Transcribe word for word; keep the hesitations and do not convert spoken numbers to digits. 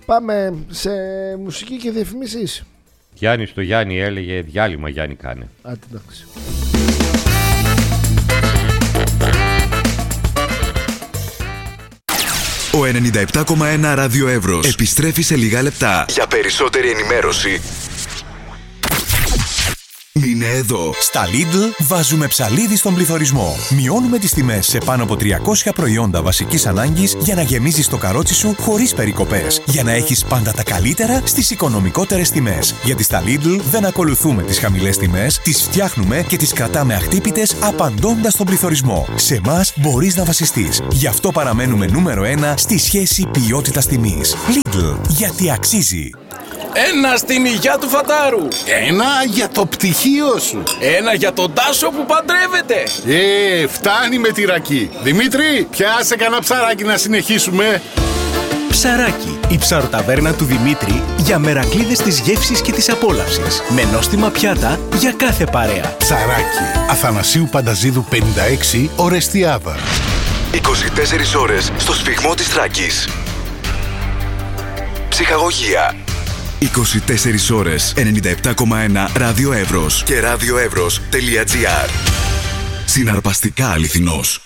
Πάμε σε μουσική και διαφημίσεις. Γιάννη στο Γιάννη έλεγε διάλειμμα Γιάννη κάνε. Άντε, εντάξει. Ο ενενήντα επτά κόμμα ένα Ράδιο Εύρος επιστρέφει σε λίγα λεπτά. Για περισσότερη ενημέρωση, μείνε εδώ. Στα Lidl βάζουμε ψαλίδι στον πληθωρισμό. Μειώνουμε τις τιμές σε πάνω από τριακόσια προϊόντα βασικής ανάγκης για να γεμίζεις το καρότσι σου χωρίς περικοπές. Για να έχεις πάντα τα καλύτερα στις οικονομικότερες τιμές. Γιατί στα Lidl δεν ακολουθούμε τις χαμηλές τιμές, τις φτιάχνουμε και τις κρατάμε αχτύπητες απαντώντας στον πληθωρισμό. Σε εμάς μπορείς να βασιστείς. Γι' αυτό παραμένουμε νούμερο ένα στη σχέση ποιότητας τιμής. Lidl, γιατί αξίζει. Ένα στην υγειά του φατάρου. Ένα για το πτυχίο σου. Ένα για τον Τάσο που παντρεύεται. Ε, φτάνει με τη ρακή. Δημήτρη, πιάσε κανένα ψαράκι να συνεχίσουμε. Ψαράκι, η ψαροταβέρνα του Δημήτρη για μερακλείδες της γεύσης και της απόλαυσης. Με νόστιμα πιάτα για κάθε παρέα. Ψαράκι, Αθανασίου Πανταζίδου πενήντα έξι, Ορεστιάδα. είκοσι τέσσερις ώρες στο σφιγμό της Θράκης. Ψυχαγωγία. είκοσι τέσσερις ώρες, ενενήντα επτά κόμμα ένα Ράδιο Εύρος και radioevros.gr. Συναρπαστικά αληθινός.